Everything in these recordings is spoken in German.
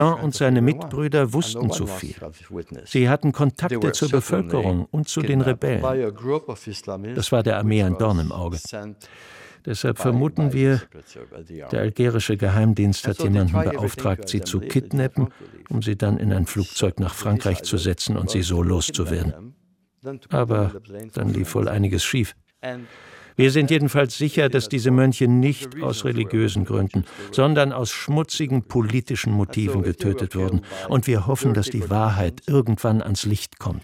und seine Mitbrüder wussten zu viel. Sie hatten Kontakte zur Bevölkerung und zu den Rebellen. Das war der Armee ein Dorn im Auge. Deshalb vermuten wir, der algerische Geheimdienst hat jemanden beauftragt, sie zu kidnappen, um sie dann in ein Flugzeug nach Frankreich zu setzen und sie so loszuwerden. Aber dann lief wohl einiges schief. Wir sind jedenfalls sicher, dass diese Mönche nicht aus religiösen Gründen, sondern aus schmutzigen politischen Motiven getötet wurden. Und wir hoffen, dass die Wahrheit irgendwann ans Licht kommt.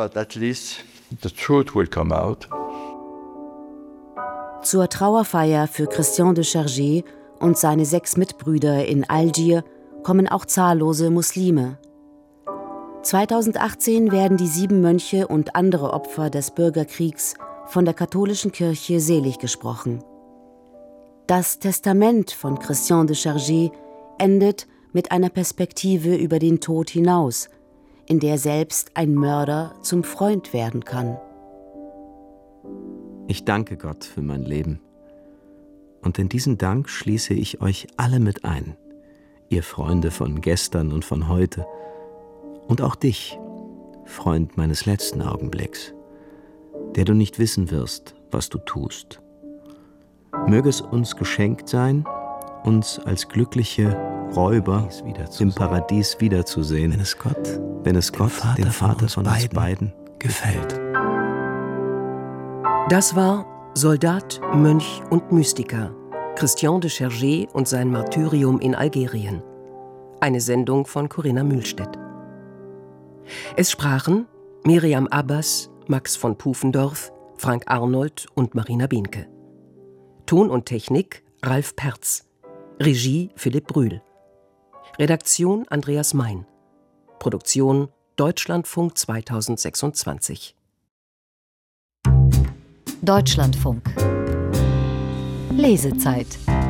Zur Trauerfeier für Christian de Chargé und seine 6 Mitbrüder in Algier kommen auch zahllose Muslime. 2018 werden die 7 Mönche und andere Opfer des Bürgerkriegs von der katholischen Kirche selig gesprochen. Das Testament von Christian de Chargé endet mit einer Perspektive über den Tod hinaus, in der selbst ein Mörder zum Freund werden kann. Ich danke Gott für mein Leben. Und in diesen Dank schließe ich euch alle mit ein, ihr Freunde von gestern und von heute. Und auch dich, Freund meines letzten Augenblicks, der du nicht wissen wirst, was du tust. Möge es uns geschenkt sein, uns als glückliche Räuber im Paradies wiederzusehen, wenn es Gott, dem Vater von uns beiden, gefällt. Das war Soldat, Mönch und Mystiker, Christian de Chargé und sein Martyrium in Algerien. Eine Sendung von Corinna Mühlstedt. Es sprachen Miriam Abbas, Max von Pufendorf, Frank Arnold und Marina Behnke. Ton und Technik Ralf Perz. Regie Philipp Brühl. Redaktion Andreas Mein. Produktion Deutschlandfunk 2026. Deutschlandfunk. Lesezeit.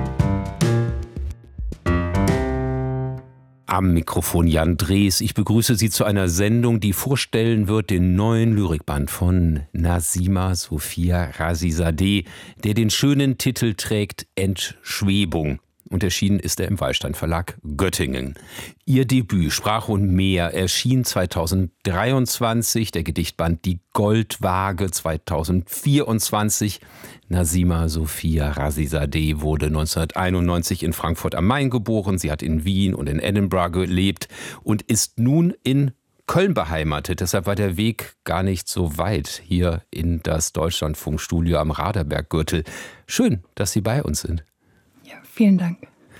Am Mikrofon Jan Drees. Ich begrüße Sie zu einer Sendung, die vorstellen wird den neuen Lyrikband von Nazima Sophia Razizadeh, der den schönen Titel trägt Entschwebung. Und erschienen ist er im Wallstein Verlag Göttingen. Ihr Debüt Sprache und Meer erschien 2023, der Gedichtband Die Goldwaage 2024. Nazima Sophia Razizadeh wurde 1991 in Frankfurt am Main geboren. Sie hat in Wien und in Edinburgh gelebt und ist nun in Köln beheimatet. Deshalb war der Weg gar nicht so weit hier in das Deutschlandfunkstudio am Raderberggürtel. Schön, dass Sie bei uns sind. Ja, vielen Dank.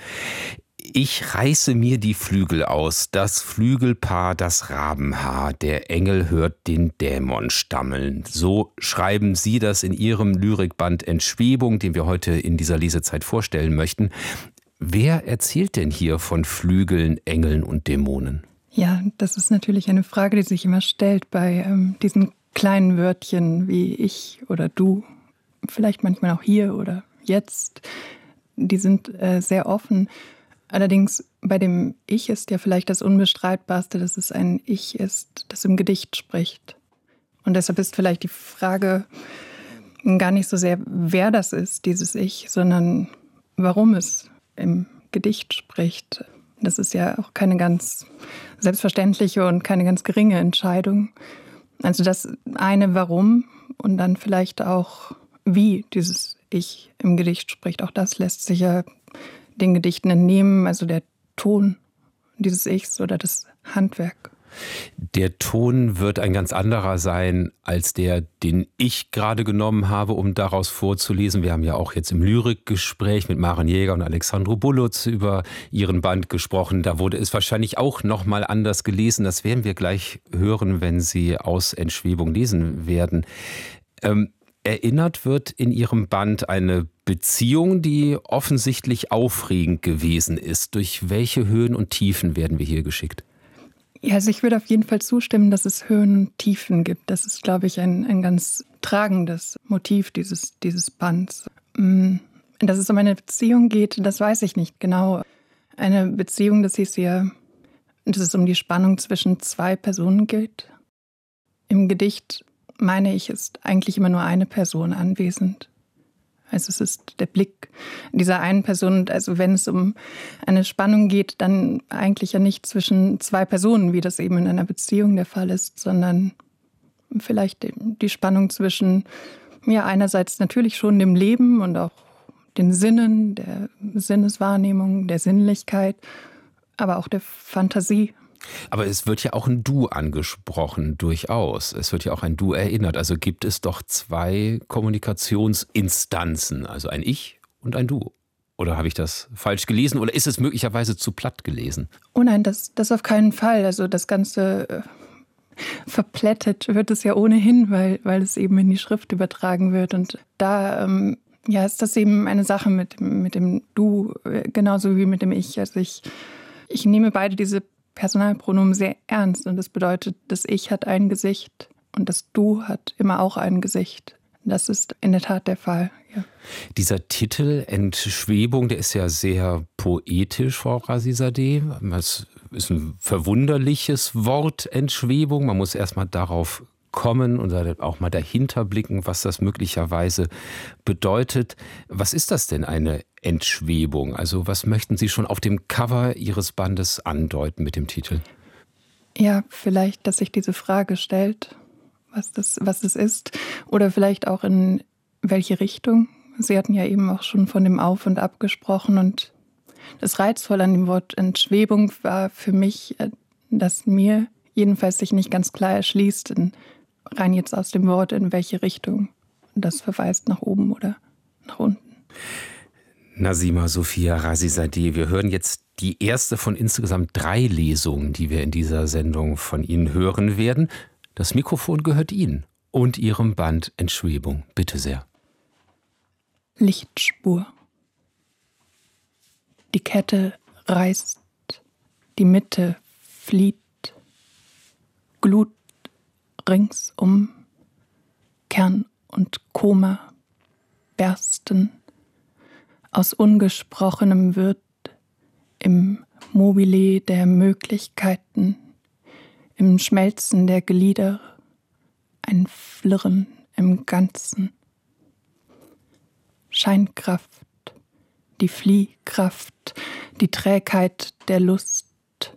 Ich reiße mir die Flügel aus, das Flügelpaar, das Rabenhaar, der Engel hört den Dämon stammeln. So schreiben Sie das in Ihrem Lyrikband Entschwebung, den wir heute in dieser Lesezeit vorstellen möchten. Wer erzählt denn hier von Flügeln, Engeln und Dämonen? Ja, das ist natürlich eine Frage, die sich immer stellt bei diesen kleinen Wörtchen wie ich oder du, vielleicht manchmal auch hier oder jetzt. Die sind sehr offen. Allerdings bei dem Ich ist ja vielleicht das Unbestreitbarste, dass es ein Ich ist, das im Gedicht spricht. Und deshalb ist vielleicht die Frage gar nicht so sehr, wer das ist, dieses Ich, sondern warum es im Gedicht spricht. Das ist ja auch keine ganz selbstverständliche und keine ganz geringe Entscheidung. Also das eine Warum und dann vielleicht auch wie dieses Ich im Gedicht spricht. Auch das lässt sich ja den Gedichten entnehmen, also der Ton dieses Ichs oder das Handwerk. Der Ton wird ein ganz anderer sein als der, den ich gerade genommen habe, um daraus vorzulesen. Wir haben ja auch jetzt im Lyrikgespräch mit Maren Jäger und Alexandro Bullutz über ihren Band gesprochen. Da wurde es wahrscheinlich auch noch mal anders gelesen. Das werden wir gleich hören, wenn Sie aus Entschwebung lesen werden. Erinnert wird in Ihrem Band eine Beziehung, die offensichtlich aufregend gewesen ist. Durch welche Höhen und Tiefen werden wir hier geschickt? Ja, also ich würde auf jeden Fall zustimmen, dass es Höhen und Tiefen gibt. Das ist, glaube ich, ein ganz tragendes Motiv dieses Bands. Dass es um eine Beziehung geht, das weiß ich nicht genau. Eine Beziehung, das hieß ja, dass es um die Spannung zwischen 2 Personen geht. Im Gedicht, meine ich, ist eigentlich immer nur eine Person anwesend. Also es ist der Blick dieser einen Person. Also wenn es um eine Spannung geht, dann eigentlich ja nicht zwischen zwei Personen, wie das eben in einer Beziehung der Fall ist, sondern vielleicht die Spannung zwischen, ja, einerseits natürlich schon dem Leben und auch den Sinnen, der Sinneswahrnehmung, der Sinnlichkeit, aber auch der Fantasie. Aber es wird ja auch ein Du angesprochen, durchaus. Es wird ja auch ein Du erinnert. Also gibt es doch zwei Kommunikationsinstanzen, also ein Ich und ein Du. Oder habe ich das falsch gelesen oder ist es möglicherweise zu platt gelesen? Oh nein, das auf keinen Fall. Also das Ganze verplättet wird es ja ohnehin, weil es eben in die Schrift übertragen wird. Und da ist das eben eine Sache mit dem Du, genauso wie mit dem Ich. Also ich nehme beide diese Personalpronomen sehr ernst und das bedeutet, das Ich hat ein Gesicht und das Du hat immer auch ein Gesicht. Das ist in der Tat der Fall, ja. Dieser Titel Entschwebung, der ist ja sehr poetisch, Frau Razizadeh. Das ist ein verwunderliches Wort, Entschwebung. Man muss erst mal darauf kommen und auch mal dahinter blicken, was das möglicherweise bedeutet. Was ist das denn, eine Entschwebung? Also was möchten Sie schon auf dem Cover Ihres Bandes andeuten mit dem Titel? Ja, vielleicht, dass sich diese Frage stellt, was das ist, oder vielleicht auch in welche Richtung. Sie hatten ja eben auch schon von dem Auf und Ab gesprochen und das Reizvolle an dem Wort Entschwebung war für mich, dass mir jedenfalls sich nicht ganz klar erschließt, rein jetzt aus dem Wort, in welche Richtung das verweist, nach oben oder nach unten. Nazima Sophia Razizadeh, wir hören jetzt die erste von insgesamt 3 Lesungen, die wir in dieser Sendung von Ihnen hören werden. Das Mikrofon gehört Ihnen und Ihrem Band Entschwebung. Bitte sehr. Lichtspur. Die Kette reißt, die Mitte flieht, Glut ringsum, Kern und Koma bersten, aus Ungesprochenem wird im Mobile der Möglichkeiten, im Schmelzen der Glieder, ein Flirren im Ganzen. Scheinkraft, die Fliehkraft, die Trägheit der Lust,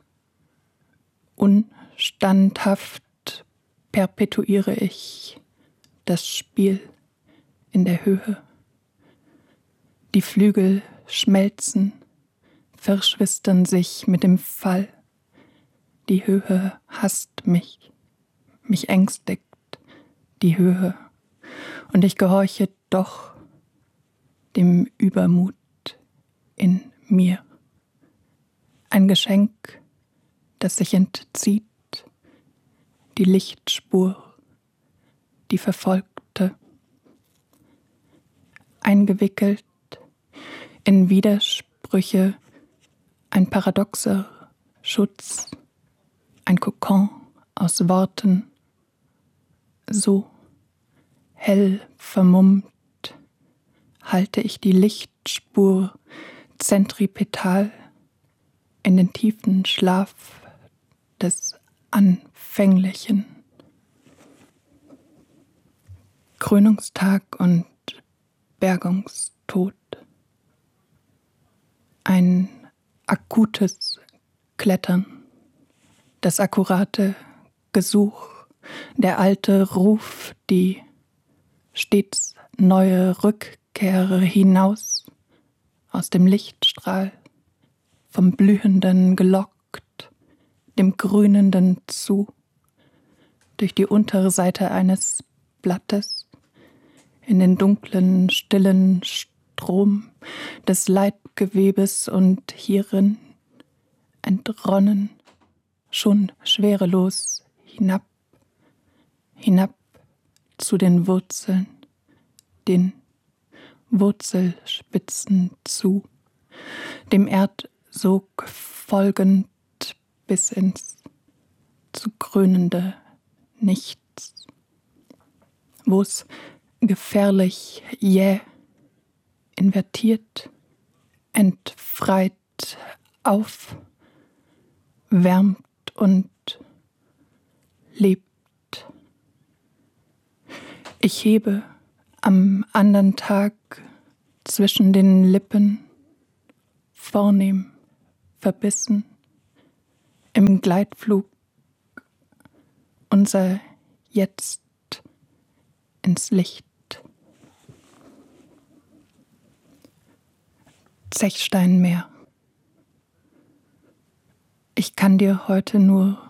unstandhaft perpetuiere ich das Spiel in der Höhe. Die Flügel schmelzen, verschwistern sich mit dem Fall. Die Höhe hasst mich ängstigt die Höhe. Und ich gehorche doch dem Übermut in mir. Ein Geschenk, das sich entzieht, die Lichtspur, die verfolgte, eingewickelt in Widersprüche, ein paradoxer Schutz, ein Kokon aus Worten, so hell vermummt halte ich die Lichtspur zentripetal in den tiefen Schlaf des Anfänglichen. Krönungstag und Bergungstod. Ein akutes Klettern, das akkurate Gesuch, der alte Ruf, die stets neue Rückkehre hinaus aus dem Lichtstrahl, vom Blühenden gelockt, dem Grünenden zu, durch die untere Seite eines Blattes, in den dunklen, stillen Strom des Leibgewebes und hierin entronnen, schon schwerelos hinab zu den Wurzeln, den Wurzelspitzen zu, dem Erdsog folgend bis ins zu krönende Nichts, wo's gefährlich jäh, invertiert, entfreit aufwärmt und lebt. Ich hebe am andern Tag zwischen den Lippen, vornehm, verbissen, im Gleitflug, unser Jetzt ins Licht. Zechsteinmeer. Ich kann dir heute nur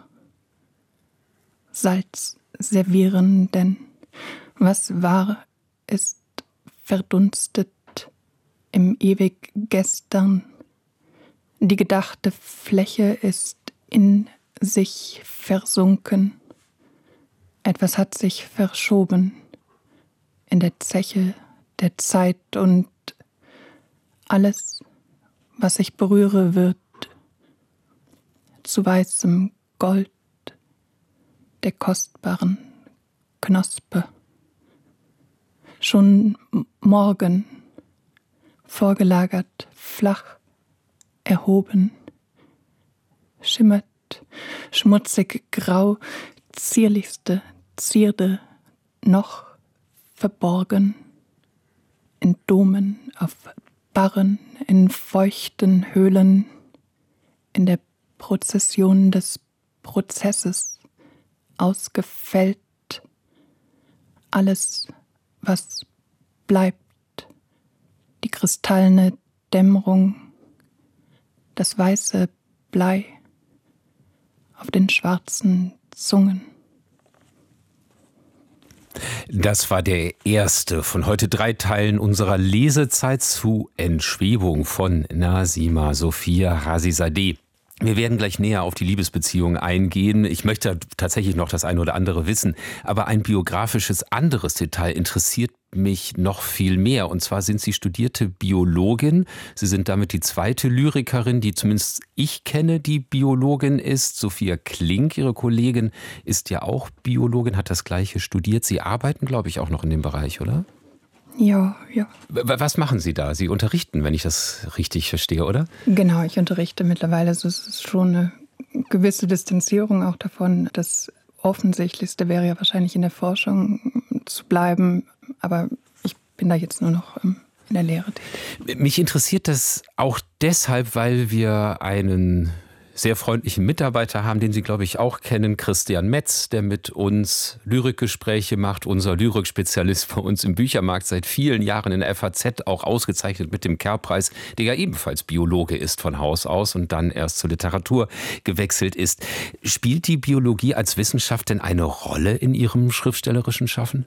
Salz servieren, denn was wahr ist, verdunstet im ewig Gestern. Die gedachte Fläche ist in sich versunken. Etwas hat sich verschoben in der Zeche der Zeit und alles, was ich berühre, wird zu weißem Gold der kostbaren Knospe. Schon morgen, vorgelagert, flach, erhoben, schimmert, schmutzig grau, zierlichste Zierde noch verborgen, in Domen, auf Barren, in feuchten Höhlen, in der Prozession des Prozesses, ausgefällt, alles, was bleibt, die kristallene Dämmerung, das weiße Blei auf den schwarzen Zungen. Das war der erste von heute 3 Teilen unserer Lesezeit zu Entschwebung von Nazima Sophia Razizadeh. Wir werden gleich näher auf die Liebesbeziehung eingehen. Ich möchte tatsächlich noch das eine oder andere wissen. Aber ein biografisches anderes Detail interessiert mich noch viel mehr. Und zwar sind Sie studierte Biologin. Sie sind damit die zweite Lyrikerin, die zumindest ich kenne, die Biologin ist. Sophia Klink, Ihre Kollegin, ist ja auch Biologin, hat das Gleiche studiert. Sie arbeiten, glaube ich, auch noch in dem Bereich, oder? Ja. Was machen Sie da? Sie unterrichten, wenn ich das richtig verstehe, oder? Genau, ich unterrichte mittlerweile. Also es ist schon eine gewisse Distanzierung auch davon. Das Offensichtlichste wäre ja wahrscheinlich in der Forschung zu bleiben. Aber ich bin da jetzt nur noch in der Lehre tätig. Mich interessiert das auch deshalb, weil wir einen sehr freundlichen Mitarbeiter haben, den Sie, glaube ich, auch kennen, Christian Metz, der mit uns Lyrikgespräche macht, unser Lyrikspezialist bei uns im Büchermarkt, seit vielen Jahren in der FAZ, auch ausgezeichnet mit dem Kerr-Preis, der ja ebenfalls Biologe ist von Haus aus und dann erst zur Literatur gewechselt ist. Spielt die Biologie als Wissenschaft denn eine Rolle in Ihrem schriftstellerischen Schaffen?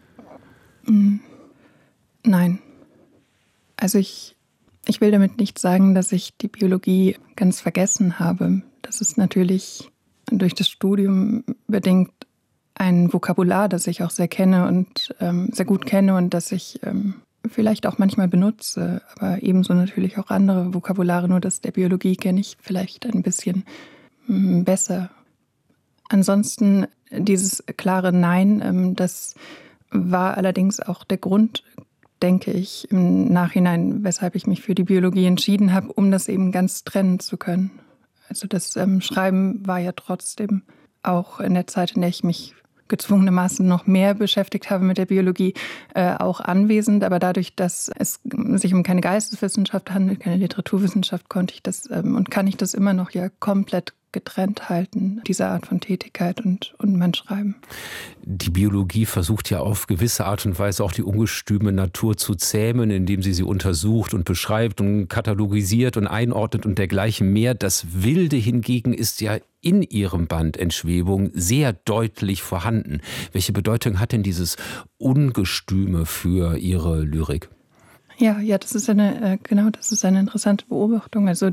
Nein. Also ich will damit nicht sagen, dass ich die Biologie ganz vergessen habe. Das ist natürlich durch das Studium bedingt ein Vokabular, das ich auch sehr kenne und sehr gut kenne und das ich vielleicht auch manchmal benutze, aber ebenso natürlich auch andere Vokabulare, nur das der Biologie kenne ich vielleicht ein bisschen besser. Ansonsten dieses klare Nein, das war allerdings auch der Grund, denke ich, im Nachhinein, weshalb ich mich für die Biologie entschieden habe, um das eben ganz trennen zu können. Also das Schreiben war ja trotzdem auch in der Zeit, in der ich mich gezwungenermaßen noch mehr beschäftigt habe mit der Biologie, auch anwesend. Aber dadurch, dass es sich um keine Geisteswissenschaft handelt, keine Literaturwissenschaft, konnte ich das und kann ich das immer noch ja komplett getrennt halten, diese Art von Tätigkeit und mein Schreiben. Die Biologie versucht ja auf gewisse Art und Weise auch die ungestüme Natur zu zähmen, indem sie untersucht und beschreibt und katalogisiert und einordnet und dergleichen mehr. Das Wilde hingegen ist ja in Ihrem Band Entschwebung sehr deutlich vorhanden. Welche Bedeutung hat denn dieses Ungestüme für Ihre Lyrik? Ja, das ist eine interessante Beobachtung. Also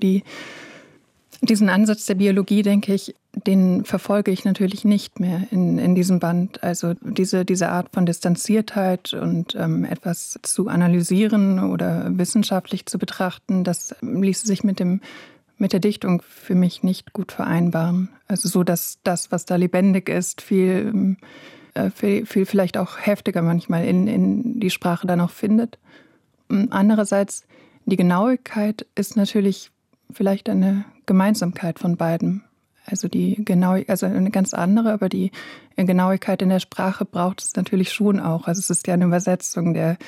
diesen Ansatz der Biologie, denke ich, den verfolge ich natürlich nicht mehr in diesem Band. Also diese Art von Distanziertheit und etwas zu analysieren oder wissenschaftlich zu betrachten, das ließe sich mit der Dichtung für mich nicht gut vereinbaren. Also so, dass das, was da lebendig ist, viel vielleicht auch heftiger manchmal in die Sprache dann auch findet. Andererseits, die Genauigkeit ist natürlich vielleicht eine Gemeinsamkeit von beiden. Also eine ganz andere, aber die Genauigkeit in der Sprache braucht es natürlich schon auch. Also es ist ja eine Übersetzung. Der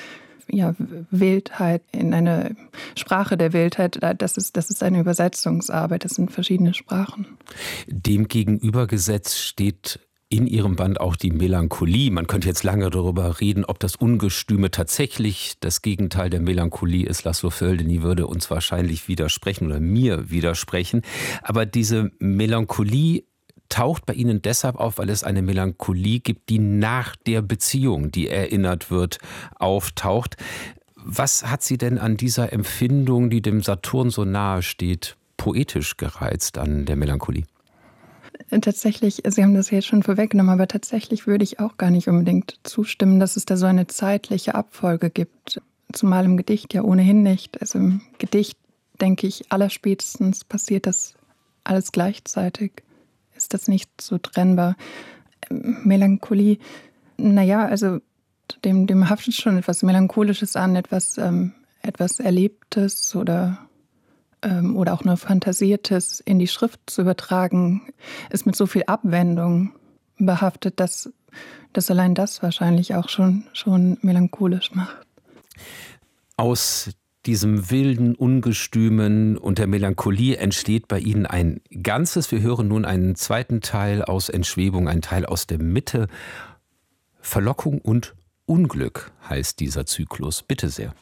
Wildheit, in eine Sprache der Wildheit, das ist eine Übersetzungsarbeit, das sind verschiedene Sprachen. Dem gegenübergesetzt steht in Ihrem Band auch die Melancholie. Man könnte jetzt lange darüber reden, ob das Ungestüme tatsächlich das Gegenteil der Melancholie ist. Laszlo Földeny würde uns wahrscheinlich widersprechen oder mir widersprechen. Aber diese Melancholie taucht bei Ihnen deshalb auf, weil es eine Melancholie gibt, die nach der Beziehung, die erinnert wird, auftaucht. Was hat Sie denn an dieser Empfindung, die dem Saturn so nahe steht, poetisch gereizt an der Melancholie? Tatsächlich, Sie haben das jetzt schon vorweggenommen, aber tatsächlich würde ich auch gar nicht unbedingt zustimmen, dass es da so eine zeitliche Abfolge gibt. Zumal im Gedicht ja ohnehin nicht. Also im Gedicht, denke ich, allerspätestens passiert das alles gleichzeitig. Ist das nicht so trennbar? Melancholie, also dem haftet schon etwas Melancholisches an, etwas Erlebtes oder auch nur Fantasiertes in die Schrift zu übertragen, ist mit so viel Abwendung behaftet, dass allein das wahrscheinlich auch schon melancholisch macht. Aus diesem wilden, ungestümen und der Melancholie entsteht bei Ihnen ein Ganzes. Wir hören nun einen zweiten Teil aus Entschwebung, einen Teil aus der Mitte. Verlockung und Unglück heißt dieser Zyklus. Bitte sehr.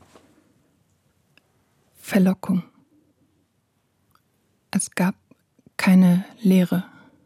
Verlockung. Es gab keine Lehre.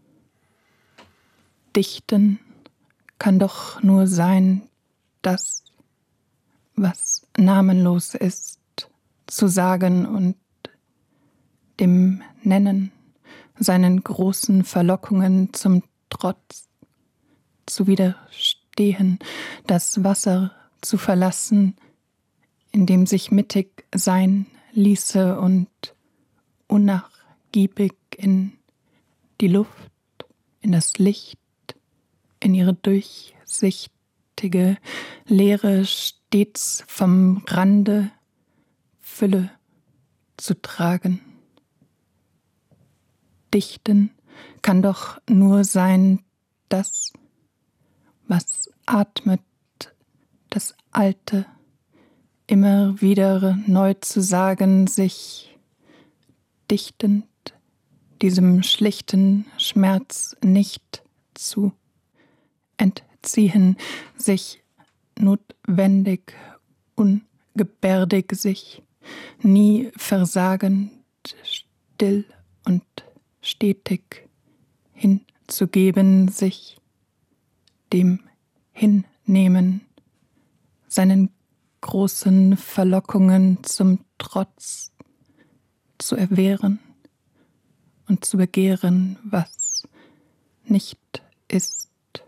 Dichten kann doch nur sein, das, was namenlos ist, zu sagen und dem Nennen, seinen großen Verlockungen zum Trotz zu widerstehen, das Wasser zu verlassen, in dem sich mittig sein ließe und unnachgiebig in die Luft, in das Licht, in ihre durchsichtige Leere stets vom Rande Fülle zu tragen. Dichten kann doch nur sein das, was atmet, das Alte, immer wieder neu zu sagen, sich dichtend diesem schlichten Schmerz nicht zu entziehen, sich notwendig, ungebärdig, sich nie versagend, still und stetig hinzugeben, sich dem Hinnehmen, seinen großen Verlockungen zum Trotz zu erwehren und zu begehren, was nicht ist.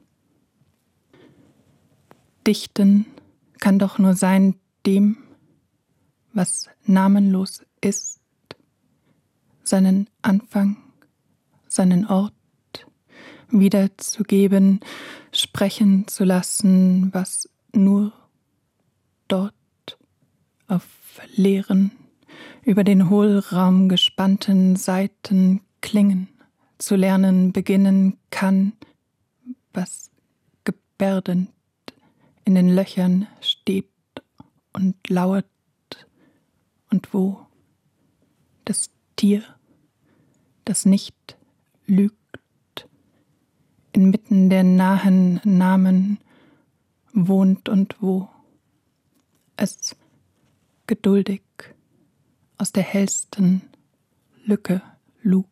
Dichten kann doch nur sein dem, was namenlos ist, seinen Anfang, seinen Ort wiederzugeben, sprechen zu lassen, was nur dort auf leeren, über den Hohlraum gespannten Saiten klingen, zu lernen beginnen kann, was gebärdend in den Löchern steht und lauert und wo das Tier, das nicht lügt, inmitten der nahen Namen wohnt und wo es geduldig aus der hellsten Lücke lugt.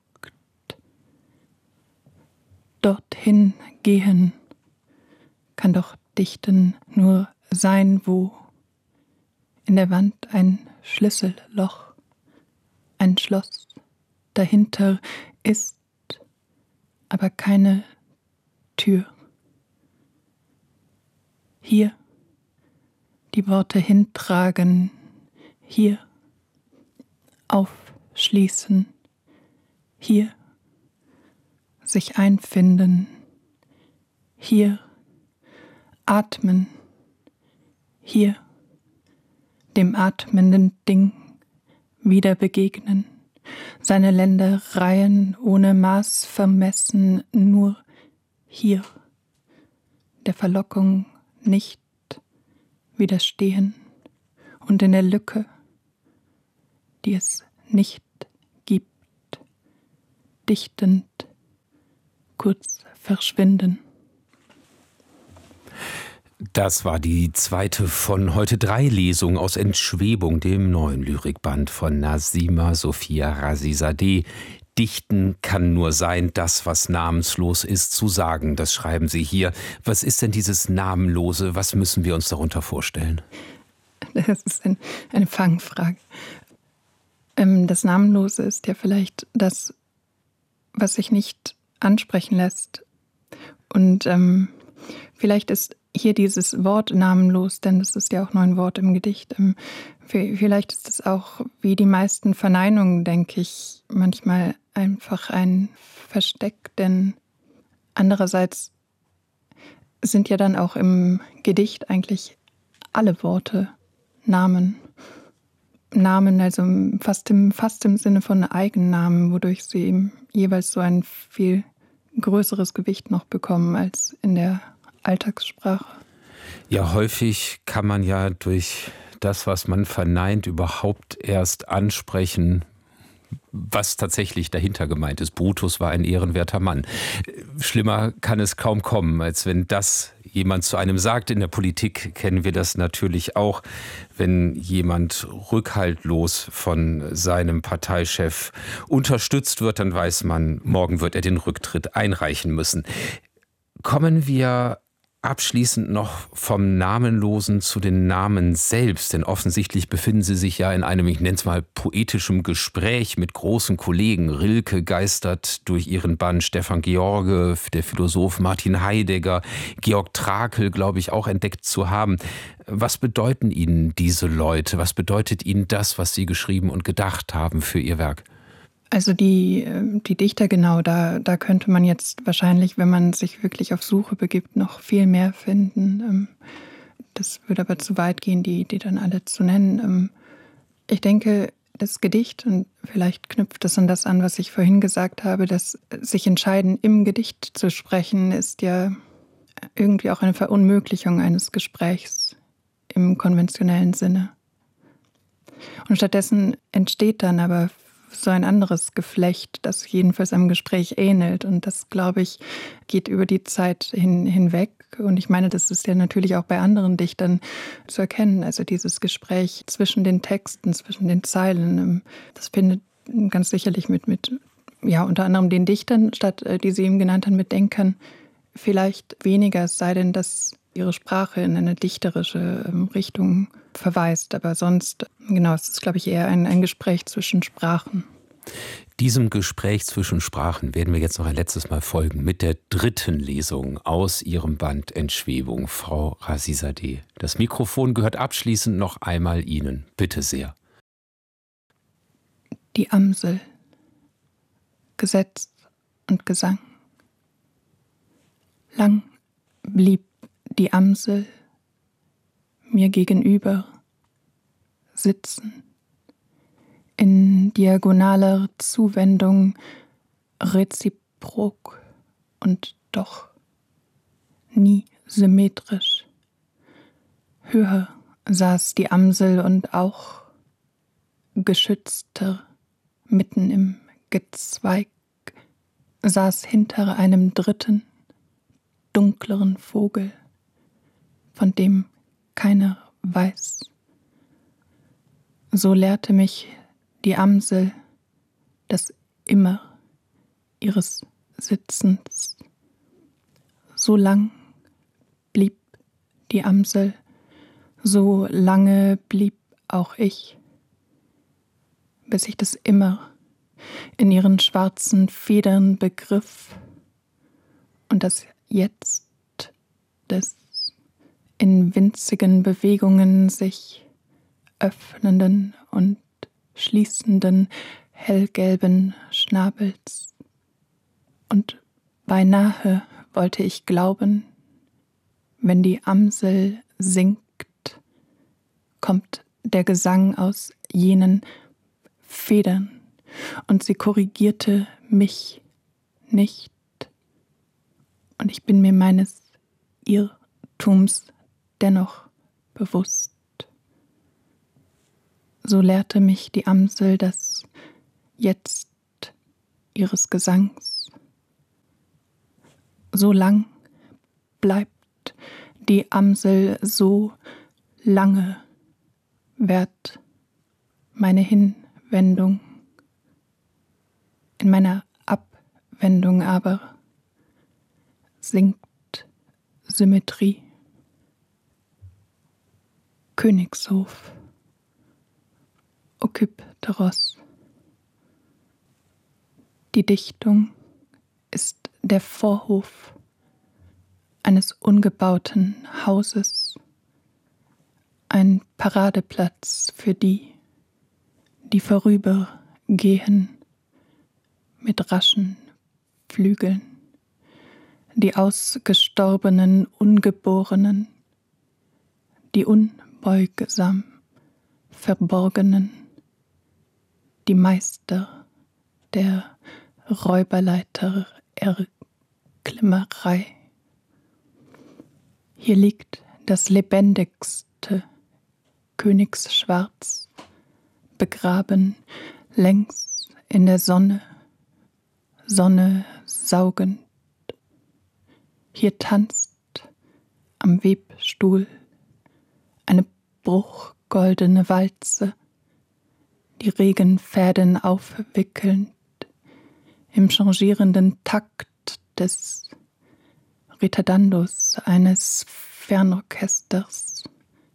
Dorthin gehen kann doch Dichten nur sein, wo in der Wand ein Schlüsselloch, ein Schloss dahinter ist, aber keine Tür. Hier die Worte hintragen, hier aufschließen, hier sich einfinden, hier atmen, hier dem atmenden Ding wieder begegnen, seine Ländereien ohne Maß vermessen, nur hier der Verlockung nicht widerstehen, und in der Lücke, die es nicht gibt, dichtend, kurz verschwinden. Das war die zweite von heute 3 Lesungen aus Entschwebung, dem neuen Lyrikband von Nazima Sophia Razizadeh. Dichten kann nur sein, das, was namenslos ist, zu sagen. Das schreiben Sie hier. Was ist denn dieses Namenlose? Was müssen wir uns darunter vorstellen? Das ist eine Fangfrage. Das Namenlose ist ja vielleicht das, was sich nicht ansprechen lässt. Und vielleicht ist hier dieses Wort namenlos, denn das ist ja auch nur ein Wort im Gedicht. Vielleicht ist es auch, wie die meisten Verneinungen, denke ich, manchmal einfach ein Versteck, denn andererseits sind ja dann auch im Gedicht eigentlich alle Worte Namen. Namen, also fast im Sinne von Eigennamen, wodurch sie eben jeweils so ein viel größeres Gewicht noch bekommen als in der Alltagssprache. Ja, häufig kann man ja durch das, was man verneint, überhaupt erst ansprechen, was tatsächlich dahinter gemeint ist. Brutus war ein ehrenwerter Mann. Schlimmer kann es kaum kommen, als wenn das jemand zu einem sagt. In der Politik kennen wir das natürlich auch, wenn jemand rückhaltlos von seinem Parteichef unterstützt wird, dann weiß man, morgen wird er den Rücktritt einreichen müssen. Kommen wir abschließend noch vom Namenlosen zu den Namen selbst, denn offensichtlich befinden Sie sich ja in einem, ich nenne es mal, poetischem Gespräch mit großen Kollegen. Rilke geistert durch Ihren Band, Stefan George, der Philosoph Martin Heidegger, Georg Trakl, glaube ich, auch entdeckt zu haben. Was bedeuten Ihnen diese Leute? Was bedeutet Ihnen das, was Sie geschrieben und gedacht haben für Ihr Werk? Also die Dichter, genau, da könnte man jetzt wahrscheinlich, wenn man sich wirklich auf Suche begibt, noch viel mehr finden. Das würde aber zu weit gehen, die dann alle zu nennen. Ich denke, das Gedicht, und vielleicht knüpft es an das an, was ich vorhin gesagt habe, dass sich entscheiden, im Gedicht zu sprechen, ist ja irgendwie auch eine Verunmöglichung eines Gesprächs im konventionellen Sinne. Und stattdessen entsteht dann aber so ein anderes Geflecht, das jedenfalls einem Gespräch ähnelt. Und das, glaube ich, geht über die Zeit hinweg. Und ich meine, das ist ja natürlich auch bei anderen Dichtern zu erkennen. Also dieses Gespräch zwischen den Texten, zwischen den Zeilen, das findet ganz sicherlich mit unter anderem den Dichtern statt, die Sie eben genannt haben, mit Denkern vielleicht weniger, es sei denn, dass ihre Sprache in eine dichterische Richtung verweist. Aber sonst, genau, es ist, glaube ich, eher ein Gespräch zwischen Sprachen. Diesem Gespräch zwischen Sprachen werden wir jetzt noch ein letztes Mal folgen mit der 3. Lesung aus Ihrem Band Entschwebung, Frau Razizadeh. Das Mikrofon gehört abschließend noch einmal Ihnen. Bitte sehr. Die Amsel, Gesetz und Gesang. Lang blieb die Amsel mir gegenüber sitzen, in diagonaler Zuwendung, reziprok und doch nie symmetrisch. Höher saß die Amsel und auch geschützter, mitten im Gezweig, saß hinter einem dritten, dunkleren Vogel, von dem keiner weiß. So lehrte mich die Amsel das Immer ihres Sitzens. So lang blieb die Amsel, so lange blieb auch ich, bis ich das Immer in ihren schwarzen Federn begriff und das Jetzt des in winzigen Bewegungen sich öffnenden und schließenden hellgelben Schnabels. Und beinahe wollte ich glauben, wenn die Amsel singt, kommt der Gesang aus jenen Federn, und sie korrigierte mich nicht. Und ich bin mir meines Irrtums dennoch bewusst. so lehrte mich die Amsel das Jetzt ihres Gesangs. So lang bleibt die Amsel, so lange währt meine Hinwendung. In meiner Abwendung aber sinkt Symmetrie. Königshof, Okypteros. Die Dichtung ist der Vorhof eines ungebauten Hauses, ein Paradeplatz für die, die vorübergehen mit raschen Flügeln, die ausgestorbenen Ungeborenen, die unbeugsam Verborgenen, die Meister der Räuberleiter Erklimmerei. Hier liegt das lebendigste Königsschwarz, begraben längs in der Sonne, Sonne saugend. Hier tanzt am Webstuhl eine bruchgoldene Walze, die Regenfäden aufwickelnd im changierenden Takt des Ritardandos eines Fernorchesters.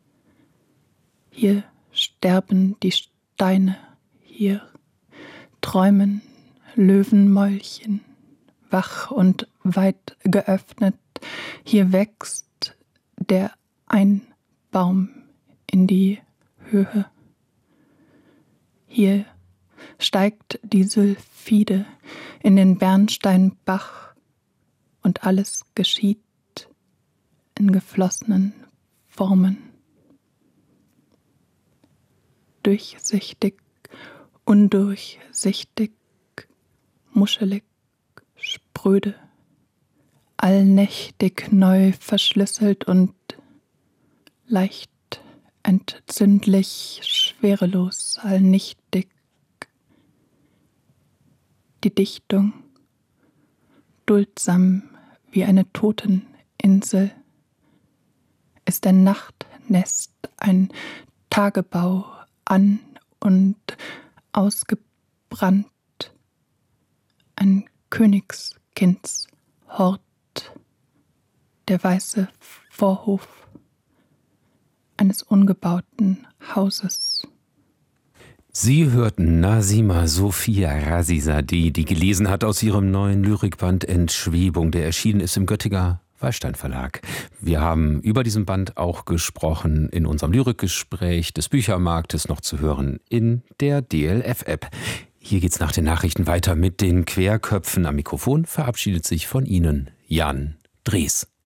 Hier sterben die Steine, hier träumen Löwenmäulchen, wach und weit geöffnet, hier wächst der Einbaum in die Höhe. Hier steigt die Sylphide in den Bernsteinbach und alles geschieht in geflossenen Formen. Durchsichtig, undurchsichtig, muschelig, spröde, allnächtig neu verschlüsselt und leicht entzündlich, schwerelos, allnichtig. Die Dichtung, duldsam wie eine Toteninsel, ist ein Nachtnest, ein Tagebau, an und ausgebrannt, ein Königskindshort, der weiße Vorhof eines ungebauten Hauses. Sie hörten Nazima Sophia Razizadeh, die gelesen hat aus ihrem neuen Lyrikband Entschwebung, der erschienen ist im Göttinger Wallstein Verlag. Wir haben über diesen Band auch gesprochen in unserem Lyrikgespräch des Büchermarktes, noch zu hören in der DLF-App. Hier geht's nach den Nachrichten weiter mit den Querköpfen. Am Mikrofon verabschiedet sich von Ihnen Jan Drees.